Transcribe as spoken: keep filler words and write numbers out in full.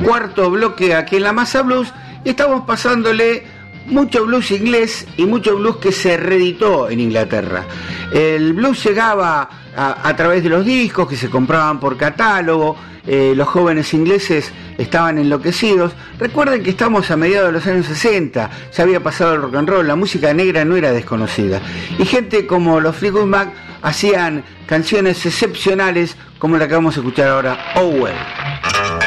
cuarto bloque aquí en La Masa Blues y estamos pasándole mucho blues inglés y mucho blues que se reeditó en Inglaterra. El blues llegaba a, a través de los discos que se compraban por catálogo. Eh, los jóvenes ingleses estaban enloquecidos. Recuerden que estamos a mediados de los años sesenta, ya había pasado el rock and roll, la música negra no era desconocida. Y gente como los Fleetwood Mac hacían canciones excepcionales como la que vamos a escuchar ahora, Oh Well.